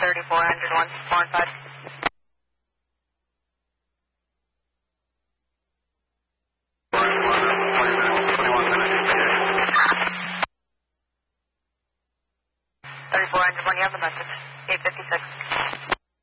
3401, 4 and 5. 3401, you have the message. 856.